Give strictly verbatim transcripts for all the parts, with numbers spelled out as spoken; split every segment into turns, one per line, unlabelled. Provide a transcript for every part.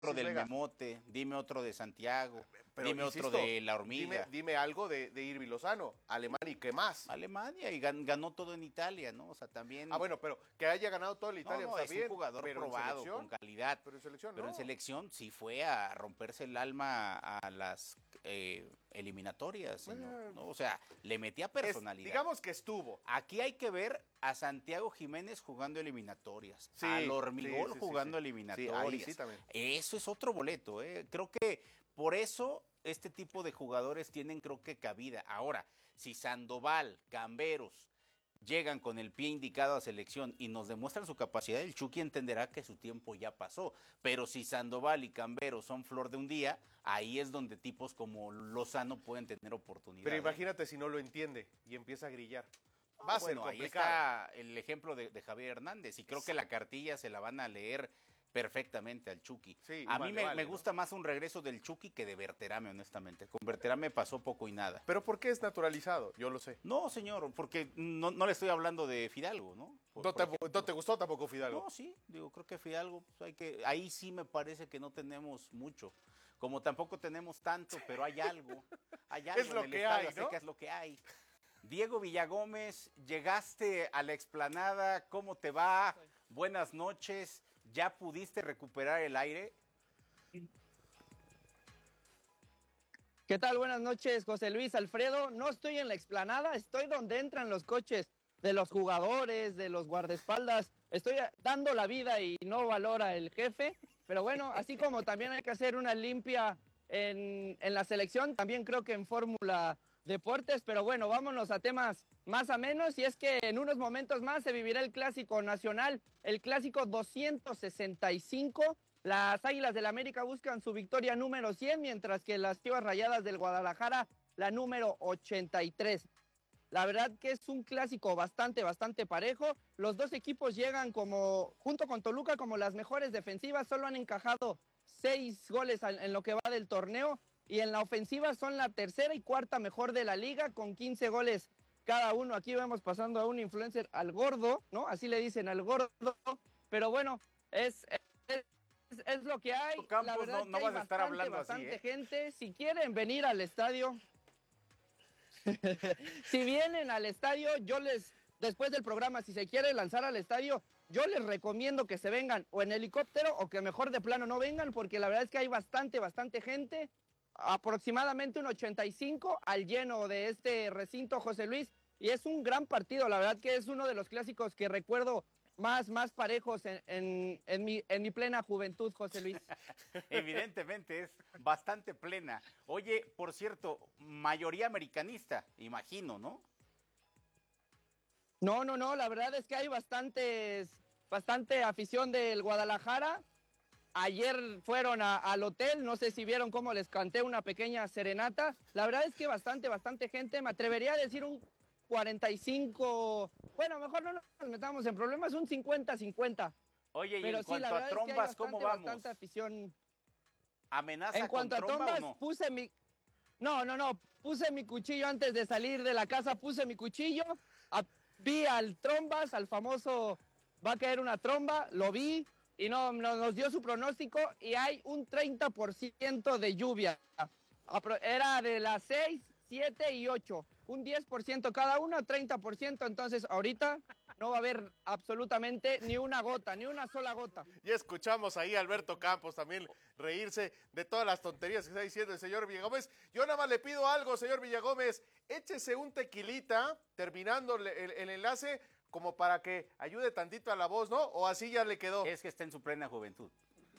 otro del
Vega.
Memote, dime otro de Santiago,
Pero,
dime
insisto,
otro de La Hormiga.
Dime, dime algo de, de Irvi Lozano, Alemania y qué más.
Alemania y gan, ganó todo en Italia, ¿no? O sea, también...
Ah, bueno, pero que haya ganado todo el Italia
no, no,
está
es
bien,
un jugador
pero
probado, con calidad.
Pero en selección
Pero
no.
en selección sí fue a romperse el alma a las eh, eliminatorias, señor.
Eh,
¿no? O sea, le metía personalidad.
Es, digamos que estuvo.
Aquí hay que ver a Santiago Jiménez jugando eliminatorias,
Sí,
al Hormigol
sí, sí,
jugando
sí, sí.
eliminatorias.
Sí, ahí sí también.
Eso es otro boleto, ¿eh? Creo que por eso este tipo de jugadores tienen, creo que, cabida. Ahora, si Sandoval, Camberos llegan con el pie indicado a selección y nos demuestran su capacidad, el Chucky entenderá que su tiempo ya pasó. Pero si Sandoval y Camberos son flor de un día, ahí es donde tipos como Lozano pueden tener oportunidad.
Pero imagínate si no lo entiende y empieza a grillar. Va
Ah,
a ser
bueno, ahí
complicado.
está el ejemplo de, de Javier Hernández y creo que la cartilla se la van a leer perfectamente al Chucky.
Sí,
a
vale,
mí me,
vale,
me
¿no?
gusta más un regreso del Chucky que de Berterame, honestamente. Con Berterame pasó poco y nada.
Pero ¿por qué es naturalizado? Yo lo sé.
No, señor, porque no, no le estoy hablando de Fidalgo, ¿no? Por,
¿No
por
te,
ejemplo.
¿No te gustó tampoco Fidalgo?
No, sí, digo, creo que Fidalgo, pues hay que, ahí sí me parece que no tenemos mucho. Como tampoco tenemos tanto, pero hay algo. Hay algo
Es lo
en el
que
Estadio
hay, ¿no?
Azteca, es lo que hay. Diego Villagómez, llegaste a la explanada, ¿cómo te va? Buenas noches, ¿ya pudiste recuperar el aire?
¿Qué tal? Buenas noches, José Luis, Alfredo. No estoy en la explanada, estoy donde entran los coches de los jugadores, de los guardaespaldas. Estoy dando la vida y no valora el jefe. Pero bueno, así como también hay que hacer una limpia en, en la selección, también creo que en Fórmula Deportes. Pero bueno, vámonos a temas más a menos. Y es que en unos momentos más se vivirá el Clásico Nacional, el Clásico doscientos sesenta y cinco. Las Águilas del América buscan su victoria número cien, mientras que las Chivas Rayadas del Guadalajara la número ochenta y tres. La verdad que es un clásico bastante, bastante parejo. Los dos equipos llegan como, junto con Toluca, como las mejores defensivas. Solo han encajado seis goles en lo que va del torneo. Y en la ofensiva son la tercera y cuarta mejor de la liga, con quince goles cada uno. Aquí vemos pasando a un influencer, al gordo, ¿no? Así le dicen, al gordo. Pero bueno, es... es Es, es lo que hay.
Campos,
la verdad
no, no
que
vas
hay
a estar
bastante,
hablando
bastante
así, ¿eh?
gente. Si quieren venir al estadio, si vienen al estadio, yo les, después del programa, si se quieren lanzar al estadio, yo les recomiendo que se vengan o en helicóptero o que mejor de plano no vengan, porque la verdad es que hay bastante, bastante gente. Aproximadamente un ochenta y cinco al lleno de este recinto, José Luis. Y es un gran partido. La verdad que es uno de los clásicos que recuerdo más, más parejos en, en, en, mi, en mi plena juventud, José Luis.
Evidentemente es bastante plena. Oye, por cierto, mayoría americanista, imagino, ¿no?
No, no, no, la verdad es que hay bastantes, bastante afición del Guadalajara. Ayer fueron a, al hotel, no sé si vieron cómo les canté una pequeña serenata. La verdad es que bastante, bastante gente. Me atrevería a decir un cuarenta y cinco, bueno, mejor no nos metamos en problemas, un cincuenta cincuenta.
Oye, y
Pero
en
sí, la
cuanto a
verdad es que hay
trombas,
bastante,
¿cómo vamos?
bastante afición.
¿Amenaza
En cuanto
con
a
tromba
trombas,
o no?
puse mi... No, no, no, puse mi cuchillo antes de salir de la casa, puse mi cuchillo, a- vi al trombas, al famoso va a caer una tromba, lo vi y no, no- nos dio su pronóstico y hay un treinta por ciento de lluvia. Apro- Era de las seis, siete y ocho, un diez por ciento cada uno, treinta por ciento, entonces ahorita no va a haber absolutamente ni una gota, ni una sola gota.
Ya escuchamos ahí a Alberto Campos también reírse de todas las tonterías que está diciendo el señor Villagómez. Yo nada más le pido algo, señor Villagómez, échese un tequilita terminando el, el- el enlace como para que ayude tantito a la voz, ¿no? O así ya le quedó.
Es que está en su plena juventud.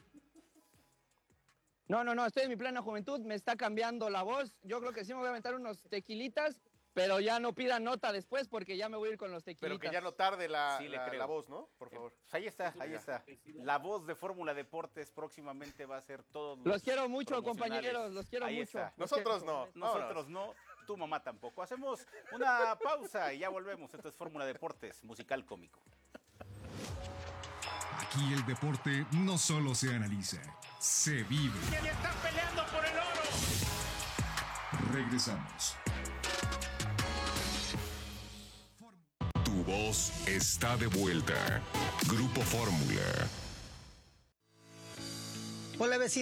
No, no, no, estoy en mi plena juventud, me está cambiando la voz. Yo creo que sí me voy a aventar unos tequilitas, pero ya no pidan nota después porque ya me voy a ir con los tequilitas.
Pero que ya no tarde la,
Sí, le
la-
creo.
la voz, ¿no? Por favor.
Pues ahí está, ahí está. La voz de Fórmula Deportes próximamente va a ser todos los
Los quiero mucho,
promocionales.
compañeros, los quiero
Ahí
mucho.
está.
Los
Nosotros
quiero.
no.
Nosotros no, tu mamá tampoco. Hacemos una pausa y ya volvemos. Esto es Fórmula Deportes, musical cómico.
Aquí el deporte no solo se analiza, se vive.
¡Que están peleando por el oro!
Regresamos. Tu voz está de vuelta. Grupo Fórmula.
Hola, vecino.